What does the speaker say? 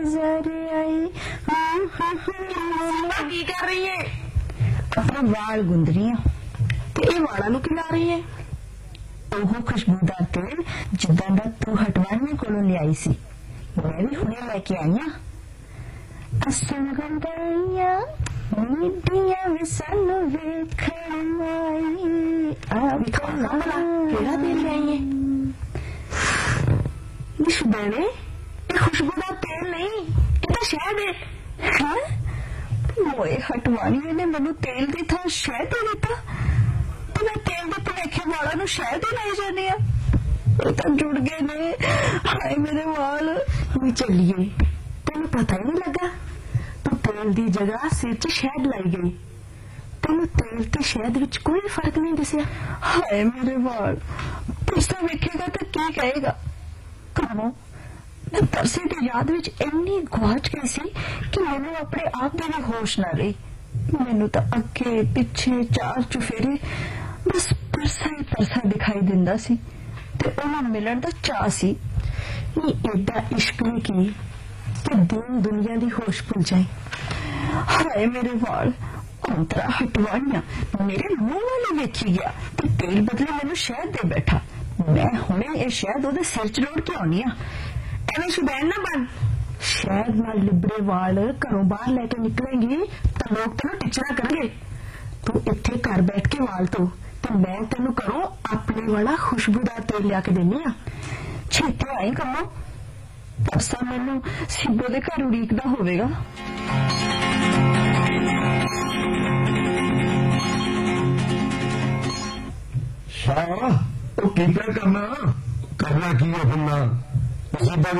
नजर आई। की कर रही है? अपने वाल गुंद रही हूं। ये वाला नु खिला रही है? ਉਹ ਖੁਸ਼ਬੂਦਾਰ ਤੇਲ ਜਿੱਦਾਂ ਦਾ ਤੂੰ ਹਟਵਾਣੇ ਕੋਲੋਂ ਲਿਆਈ ਸੀ, ਮੈਂ ਵੀ ਹੁਣੇ ਲੈ ਕੇ ਆਈ ਆਂ। ਅਸਾਂ ਗੰਡਾਈਆਂ ਨੀਡੀਆਂ ਵੀ ਸਾਨੂੰ ਵੇਖਣ ਆਈ। ਆ ਕਿਹੜਾ ਤੇਲ ਲਿਆਈ ਹੈ? ਨੀ ਸੁਬੇੜੇ, ਇਹ ਖੁਸ਼ਬੂਦਾਰ ਤੇਲ ਨਹੀਂ, ਇਹ ਤਾਂ ਸ਼ਹਿਦ ਹੈ। ਹਾਂ ਮੋਏ ਹਟਵਾਣੀਏ ਨੇ ਮੈਨੂੰ ਤੇਲ ਦੀ ਥਾਂ ਸ਼ਹਿਦ ਦੇ ਦਿੱਤਾ ਤੇ ਮੈਂ ਤੇਲ ਦੇ ਭਲੇਖੇ ਵਾਲਾਂ ਨੂੰ ਸ਼ਹਿਦ ਹੀ ਲਾਈ ਜਾਂਦੀ ਆ। ਇਹ ਤਾਂ ਜੁੜ ਗਏ ਨੇ, ਹਾਏ ਮੇਰੇ ਵਾਲ। ਵੀ ਚੱਲੀਏ, ਤੈਨੂੰ ਪਤਾ ਹੀ ਨਹੀਂ ਲੱਗਾ, ਤੂੰ ਤੇਲ ਦੀ ਜਗ੍ਹਾ ਸਿਰ 'ਚ ਸ਼ਹਿਦ ਲਾਈ ਗਈ। ਤੈਨੂੰ ਤੇਲ ਤੇ ਸ਼ਹਿਦ ਵਿੱਚ ਕੋਈ ਫਰਕ ਨਹੀਂ ਦਿਸਿਆ। ਹਾਏ ਮੇਰੇ ਵਾਲ। ਪਰਸਾ ਵੇਖੇਗਾ ਤਾਂ ਕੀ ਕਹੇਗਾ? ਕੰਮੋ, मैं परसे की याद विच इन्नी गुआच गई सी कि मैनू अपने आप दी भी होश ना रही। मैनू तो अगे पिछे चार चुफेरे बस परसा ही परसा दिखाई दिंदा सी ते उन्हां मिलन दा चाह सी। नी एडा इश्क भी की कि दीन दुनिया दी होश भुल जाए। हाय मेरे वाल, अंतरा हटवाइया मेरे मुंह वाले वेखी गया ते तेल बदले मैनू शहद दे बैठा। मैं हुणे ये शहद ओदे सिर च रोड़ के आउणी आ। ਐਵੇਂ ਸ਼ੁਬੈਨ ਨਾ ਬਣ। ਸ਼ਹਿਦ ਨਾਲ ਲਿਬੜੇ ਵਾਲ ਘਰੋਂ ਬਾਹਰ ਲੈ ਕੇ ਨਿਕਲੇਂਗੀ ਤਾਂ ਲੋਕ ਤੈਨੂੰ ਟਿਚਰਾ ਕਰਨਗੇ। ਤੂੰ ਇੱਥੇ ਘਰ ਬੈਠ ਕੇ ਵਾਲ ਧੋ ਤੇ ਮੈਂ ਤੈਨੂੰ ਘਰੋਂ ਆਪਣੇ ਵਾਲਾ ਖੁਸ਼ਬੂਦਾਰ ਤੇਲ ਲਿਆ ਕੇ ਦੇਣੀ ਆ। ਛੇਤੀ ਆਈ ਕੰਮੋ, ਪਰਸਾ ਮੈਨੂੰ ਸਿੱਬੋ ਦੇ ਘਰ ਉਡੀਕਦਾ ਹੋਵੇਗਾ। ਸ਼ਾਹ ਉਹ ਕੀ ਕਰਨਾ ਕੀ ਹੈ ਬੰਦਾ